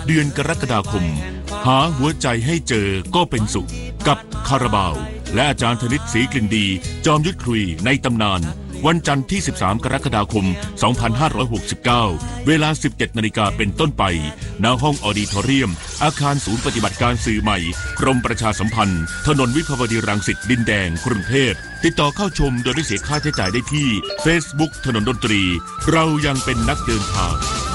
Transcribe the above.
เดือนกรกฎาคมหาหัวใจให้เจอก็เป็นสุขกับคาราบาวและอาจารย์ธนิตศรีกลิ่นดีจอมยุทธคุยในตำนานวันจันทร์ที่ 13 กรกฎาคม 2569 เวลา 17 นาฬิกาเป็นต้นไปณห้องออดิทอเรียมอาคารศูนย์ปฏิบัติการสื่อใหม่กรมประชาสัมพันธ์ถนนวิภาวดีรังสิตดินแดงกรุงเทพติดต่อเข้าชมโดยไม่เสียค่าใช้จ่ายได้ที่ Facebook ถนนดนตรีเรายังเป็นนักเดินทาง